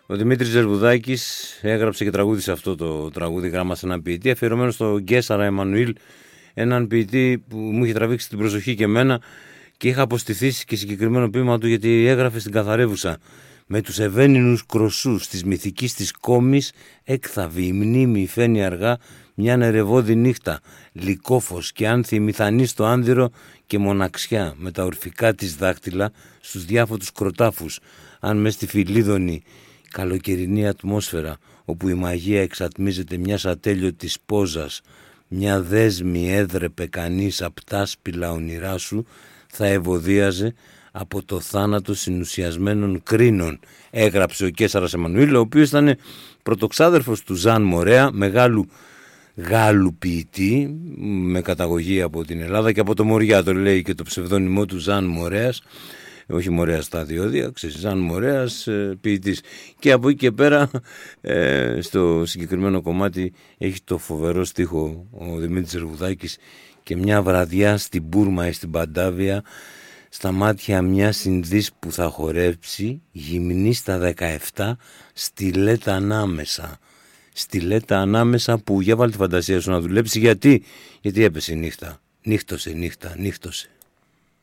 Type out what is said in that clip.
Ο Δημήτρης Ζερβουδάκης έγραψε και τραγούδισε αυτό το τραγούδι «Γράμμα σε έναν ποιητή», αφιερωμένο στο Γκέσαρα Εμμανουήλ, έναν ποιητή που μου είχε τραβήξει την προσοχή και εμένα και είχα αποστηθήσει και συγκεκριμένο ποίημα του, γιατί έγραφε στην Καθαρέβουσα: «Με τους ευαίνινους κροσσούς της μυθικής της κόμης έκθαβη η μνήμη φαίνει αργά μια νερεβόδη νύχτα, λυκόφως και άνθη μηθανή στο άνδυρο και μοναξιά με τα ορφικά της δάχτυλα στους διάφωτους κροτάφους, αν μες στη Φιλίδωνη καλοκαιρινή ατμόσφαιρα, όπου η μαγεία εξατμίζεται μιας ατέλειωτης πόζας, μια δέσμη έδρεπε κανείς απ' τα σπηλα όνειρά σου, θα ευωδίαζε από το θάνατο συνουσιασμένων κρίνων», έγραψε ο Κέσαρας Εμμανουήλ, ο οποίος ήταν πρωτοξάδερφος του Ζαν Μορέα, μεγάλου Γάλλου ποιητή με καταγωγή από την Ελλάδα και από το Μοριά, το λέει και το ψευδόνυμό του Ζαν Μορέας, όχι Μορέας στα διόδια, Ζαν Μορέας, ποιητής. Και από εκεί και πέρα στο συγκεκριμένο κομμάτι έχει το φοβερό στίχο ο Δημήτρης Ζερβουδάκης: «Και μια βραδιά στην Μπούρμα ή στην Παντάβια, στα μάτια μια συνδύς που θα χορέψει, γυμνή στα 17, στη λέτα ανάμεσα». Στη λέτα ανάμεσα που, για βάλει τη φαντασία σου να δουλέψει, γιατί έπεσε η νύχτα, νύχτωσε νύχτα, νύχτωσε.